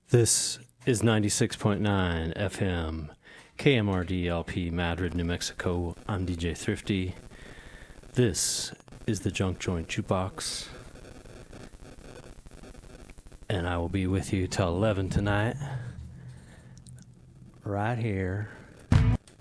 This is 96.9 FM, KMRD LP, Madrid, New Mexico. I'm DJ Thrifty. This is the Junk Joint Jukebox, and I will be with you till 11 tonight, right here